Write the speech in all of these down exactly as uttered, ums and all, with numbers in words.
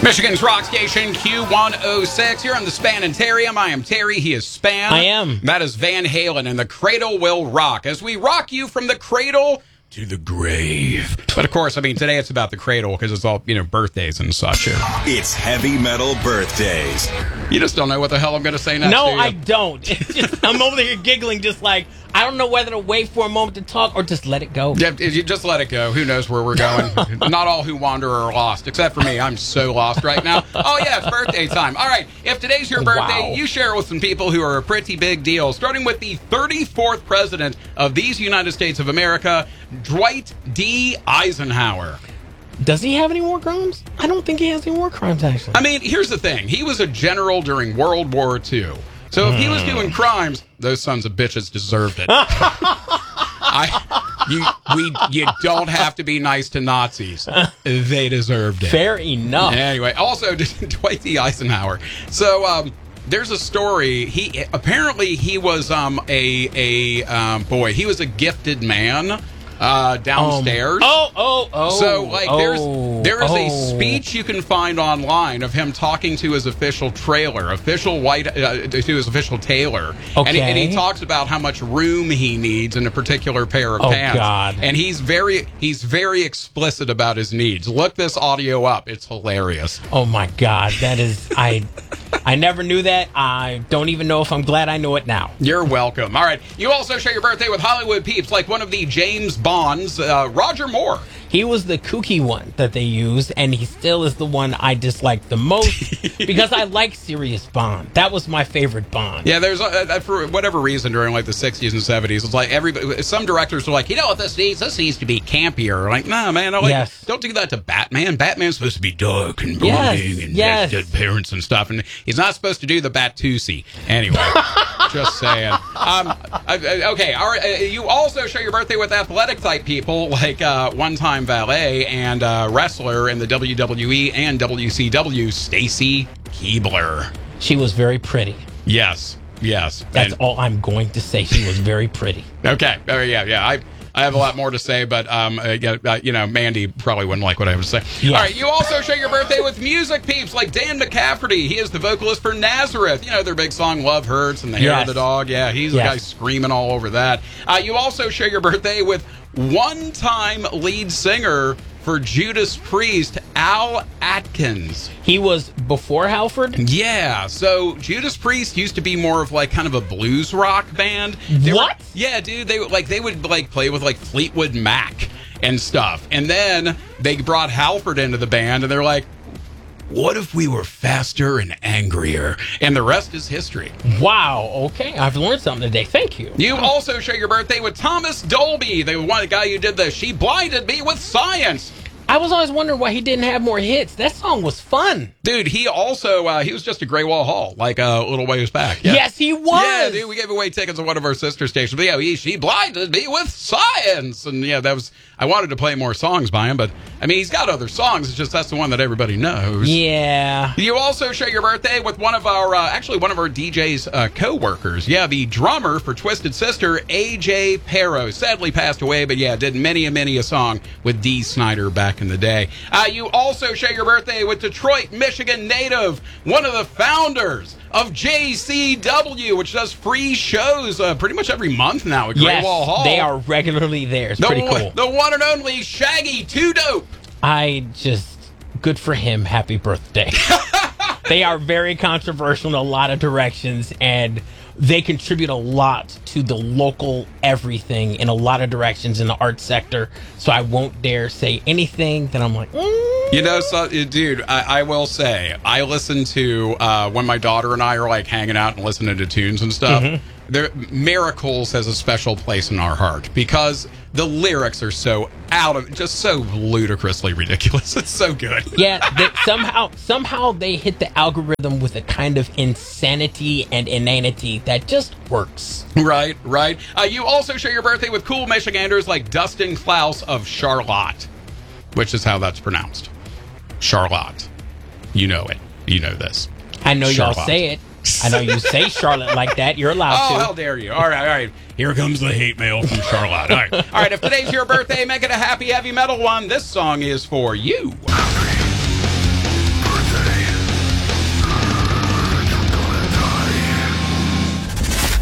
Michigan's rock station Q one oh six. You're on the Spanitarium. I am Terry. He is Span. I am. That is Van Halen, and the cradle will rock as we rock you from the cradle to the grave. But of course, I mean, today it's about the cradle because it's all, you know, birthdays and such. It's heavy metal birthdays. You just don't know what the hell I'm going to say next. No, do you? I don't. It's just, I'm over there giggling, just like, I don't know whether to wait for a moment to talk or just let it go. Yeah, you just let it go. Who knows where we're going? Not all who wander are lost, except for me. I'm so lost right now. Oh, yeah, it's birthday time. All right, if today's your birthday, Wow. you share it with some people who are a pretty big deal, starting with the thirty-fourth president of these United States of America, Dwight D. Eisenhower. Does he have any war crimes? I don't think he has any war crimes, actually. I mean, here's the thing. He was a general during World War Two. So if he was doing crimes, those sons of bitches deserved it. I, you, we, you don't have to be nice to Nazis. They deserved it. Fair enough. Anyway, also Dwight D. Eisenhower. So um, there's a story. He apparently he was um, a a um, boy. He was a gifted man. Uh, downstairs. Um, oh, oh, oh. So, like, oh, there's there is oh. a speech you can find online of him talking to his official trailer, official white, uh, to his official tailor. Okay. And he, and he talks about how much room he needs in a particular pair of Oh, pants. God. And he's very he's very explicit about his needs. Look this audio up. It's hilarious. Oh, my God. That is, I I never knew that. I don't even know if I'm glad I know it now. You're welcome. All right. You also share your birthday with Hollywood peeps like one of the James Bonds, uh, Roger Moore. He was the kooky one that they used, and he still is the one I dislike the most because I like Sirius Bond. That was my favorite Bond. Yeah, there's uh, for whatever reason during like the sixties and seventies, it's like everybody. Some directors were like, you know what this needs? This needs to be campier. Like, nah, man, I'm like, Yes. don't do that to Batman. Batman's supposed to be dark and brooding Yes, and yes. has dead parents and stuff, and he's not supposed to do the Batusi. Anyway, just saying. Um, I- I- okay, all right, uh, you also share your birthday with athletic type people like uh, one-time valet and uh, wrestler in the W W E and W C W, Stacy Keibler. She was very pretty. Yes, yes. That's And- all I'm going to say. She was very pretty. Okay. Oh, yeah, yeah. I I have a lot more to say, but um, uh, yeah, uh, you know, Mandy probably wouldn't like what I have to say. Yes. All right. You also share your birthday with music peeps like Dan McCafferty. He is the vocalist for Nazareth. You know their big song "Love Hurts" and "The Hair Yes. of the Dog." Yeah, he's the Yes. guy screaming all over that. Uh, you also share your birthday with one-time lead singer for Judas Priest, Al Atkins. He was before Halford? Yeah, so Judas Priest used to be more of like kind of a blues rock band. They were- What? yeah, dude, they like they would like play with like Fleetwood Mac and stuff. And then they brought Halford into the band and they're like, what if we were faster and angrier? And the rest is history. Wow. Okay. I've learned something today. Thank you. You also share your birthday with Thomas Dolby, the one guy who did the She Blinded Me with Science. I was always wondering why he didn't have more hits. That song was fun. Dude, he also, uh, he was just a Grey Wall Hall, like uh, a little ways back. Yeah. Yes, he was. Yeah, dude, we gave away tickets on one of our sister stations. But yeah, he, she blinded me with Science. And yeah, that was, I wanted to play more songs by him, but I mean, he's got other songs. It's just that's the one that everybody knows. Yeah. You also share your birthday with one of our, uh, actually one of our D J's uh, co-workers. Yeah, the drummer for Twisted Sister, A J Pero. Sadly passed away, but yeah, did many and many a song with Dee Snider back in the day. Uh, you also share your birthday with Detroit, Michigan native, one of the founders of J C W, which does free shows uh, pretty much every month now at Great Yes, Wall Hall. they are regularly there. It's the, pretty one- cool. The one and only Shaggy Two Dope. I just, good for him. Happy birthday. They are very controversial in a lot of directions, and they contribute a lot to the local everything in a lot of directions in the art sector. So I won't dare say anything that I'm like, mm. You know, so, dude, I, I will say, I listen to, uh, when my daughter and I are, like, hanging out and listening to tunes and stuff, Mm-hmm. there, Miracles has a special place in our heart because the lyrics are so out of, just so ludicrously ridiculous. It's so good. Yeah, they, somehow somehow they hit the algorithm with a kind of insanity and inanity that just works. Right, right. Uh, you also share your birthday with cool Michiganders like Dustin Klaus of Charlotte, which is how that's pronounced. Charlotte. You know it. You know this. I know Charlotte. y'all say it. I know you say Charlotte like that. You're allowed Oh, to. how dare you. All right, all right. Here comes the hate mail from Charlotte. All right. All right, if today's your birthday, make it a happy heavy metal one. This song is for you. Birthday.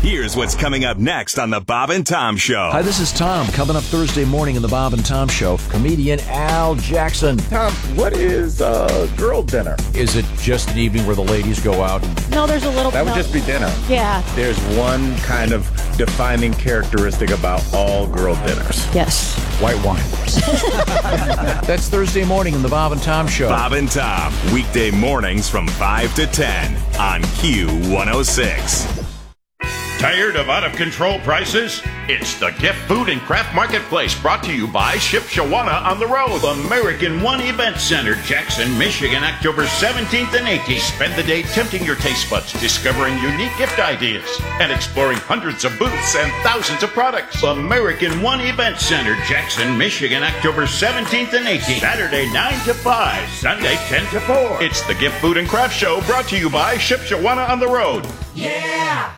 Here's what's coming up next on the Bob and Tom Show. Hi, this is Tom. Coming up Thursday morning in the Bob and Tom Show, comedian Al Jackson. Tom, what is uh, girl dinner? Is it just an evening where the ladies go out? And... No, there's a little... That would no. just be dinner. Yeah. There's one kind of defining characteristic about all girl dinners. Yes. White wine. That's Thursday morning in the Bob and Tom Show. Bob and Tom, weekday mornings from five to ten on Q one oh six. Tired of out-of-control prices? It's the Gift Food and Craft Marketplace, brought to you by Ship Shawana on the Road. American One Event Center, Jackson, Michigan, October seventeenth and eighteenth. Spend the day tempting your taste buds, discovering unique gift ideas, and exploring hundreds of booths and thousands of products. American One Event Center, Jackson, Michigan, October seventeenth and eighteenth. Saturday nine to five, Sunday ten to four. It's the Gift Food and Craft Show, brought to you by Ship Shawana on the Road. Yeah!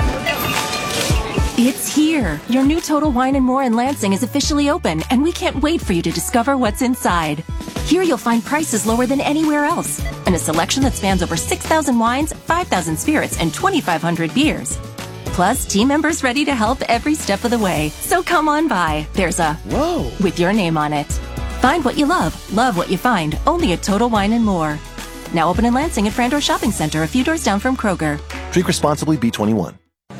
It's here. Your new Total Wine and More in Lansing is officially open, and we can't wait for you to discover what's inside. Here you'll find prices lower than anywhere else, and a selection that spans over six thousand wines, five thousand spirits, and twenty-five hundred beers. Plus, team members ready to help every step of the way. So come on by. There's a Whoa with your name on it. Find what you love, love what you find, only at Total Wine and More. Now open in Lansing at Frandor Shopping Center, a few doors down from Kroger. Drink responsibly, B twenty-one.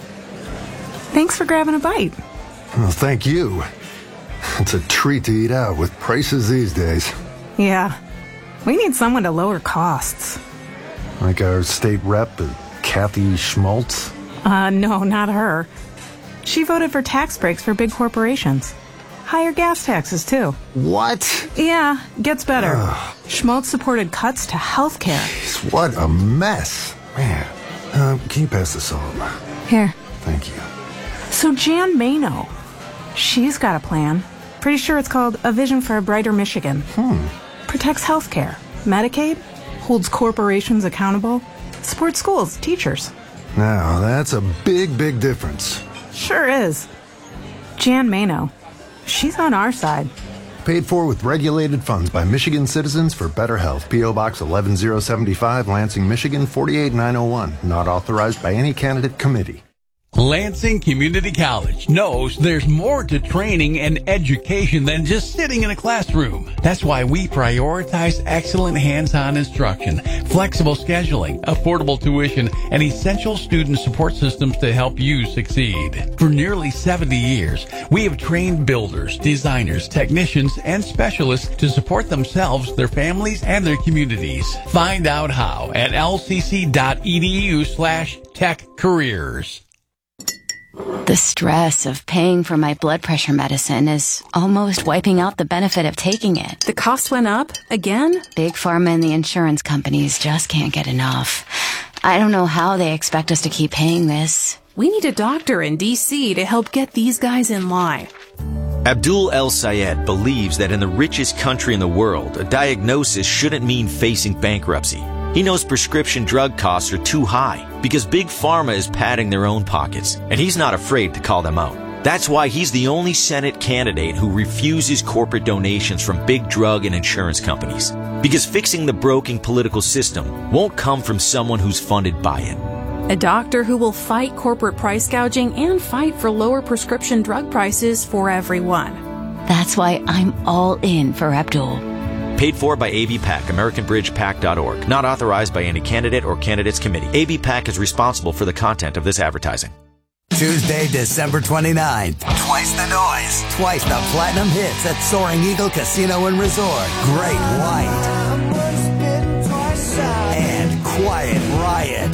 Thanks for grabbing a bite. Well, thank you. It's a treat to eat out with prices these days. Yeah. We need someone to lower costs. Like our state rep, Kathy Schmaltz? Uh, no, not her. She voted for tax breaks for big corporations. Higher gas taxes, too. What? Yeah, gets better. Ugh. Schmaltz supported cuts to health care. Jeez, what a mess. Man, uh, can you pass this on? Here. Thank you. So Jan Mano, she's got a plan. Pretty sure it's called A Vision for a Brighter Michigan. Hmm. Protects healthcare, Medicaid, holds corporations accountable, supports schools, teachers. Now, that's a big, big difference. Sure is. Jan Mano, she's on our side. Paid for with regulated funds by Michigan Citizens for Better Health. P O. Box eleven oh seventy-five, Lansing, Michigan, forty-eight nine oh one. Not authorized by any candidate committee. Lansing Community College knows there's more to training and education than just sitting in a classroom. That's why we prioritize excellent hands-on instruction, flexible scheduling, affordable tuition, and essential student support systems to help you succeed. For nearly seventy years, we have trained builders, designers, technicians, and specialists to support themselves, their families, and their communities. Find out how at lcc.edu slash tech careers. The stress of paying for my blood pressure medicine is almost wiping out the benefit of taking it. The cost went up again? Big Pharma and the insurance companies just can't get enough. I don't know how they expect us to keep paying this. We need a doctor in D C to help get these guys in line. Abdul El Sayed believes that in the richest country in the world, a diagnosis shouldn't mean facing bankruptcy. He knows prescription drug costs are too high because Big Pharma is padding their own pockets, and he's not afraid to call them out. That's why he's the only Senate candidate who refuses corporate donations from big drug and insurance companies. Because fixing the broken political system won't come from someone who's funded by it. A doctor who will fight corporate price gouging and fight for lower prescription drug prices for everyone. That's why I'm all in for Abdul. Paid for by A B PAC, American Bridge Pac dot org. Not authorized by any candidate or candidates committee. A B PAC is responsible for the content of this advertising. Tuesday, December twenty-ninth. Twice the noise. Twice the platinum hits at Soaring Eagle Casino and Resort. Great White. And Quiet Riot.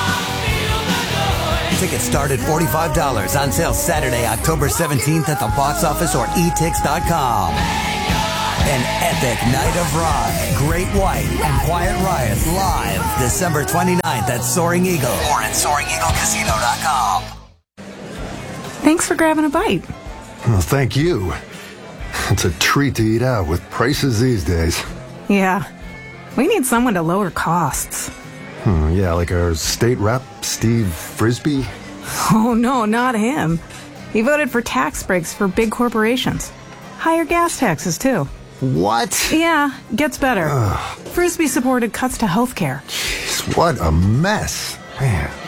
Tickets start at forty-five dollars. On sale Saturday, October seventeenth at the box office or e tix dot com. An epic night of rock. Great White and Quiet Riot live December twenty-ninth at Soaring Eagle or at soaring eagle casino dot com. Thanks for grabbing a bite. Well, thank you. It's a treat to eat out with prices these days. Yeah. We need someone to lower costs. Hmm, yeah, like our state rep, Steve Frisbee? Oh, no, not him. He voted for tax breaks for big corporations. Higher gas taxes, too. What? Yeah, gets better. Ugh. Frisbee supported cuts to health care. Jeez, what a mess. Man,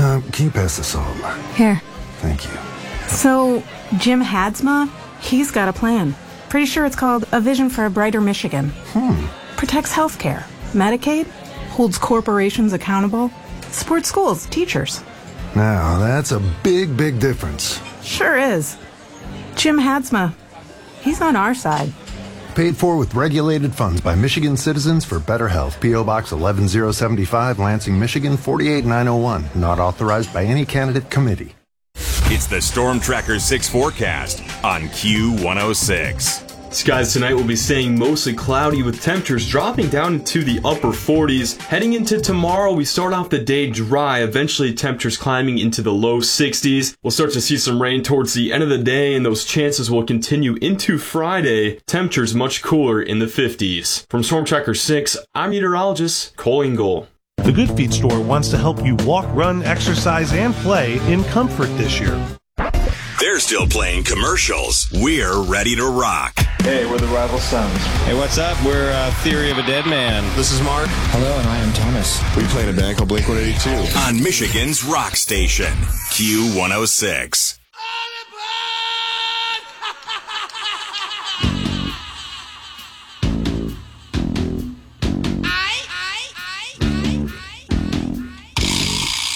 Uh, can you pass the salt? Here. Thank you. So, Jim Hadsma, he's got a plan. Pretty sure it's called A Vision for a Brighter Michigan. Hmm. Protects healthcare, Medicaid, holds corporations accountable, supports schools, teachers. Now, that's a big, big difference. Sure is. Jim Hadsma, he's on our side. Paid for with regulated funds by Michigan Citizens for Better Health. P O. Box eleven oh seventy-five, Lansing, Michigan four eight nine oh one. Not authorized by any candidate committee. It's the Storm Tracker six forecast on Q one oh six. Skies tonight will be staying mostly cloudy with temperatures dropping down into the upper forties. Heading into tomorrow, we start off the day dry, eventually temperatures climbing into the low sixties. We'll start to see some rain towards the end of the day, and those chances will continue into Friday. Temperatures much cooler in the fifties. From Storm Tracker six, I'm meteorologist Cole Engel. The Good Feet store wants to help you walk, run, exercise, and play in comfort this year. They're still playing commercials. We're ready to rock. Hey, we're the Rival Sons. Hey, what's up? We're uh, Theory of a Dead Man. This is Mark. Hello, and I am Thomas. We play in a band called Blink one eighty-two. On Michigan's rock station, Q one oh six.